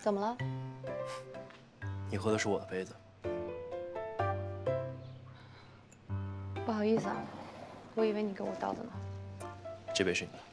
怎么了？ 你喝的是我的杯子。 不好意思啊，我以为你给我倒的呢。 这杯是你的。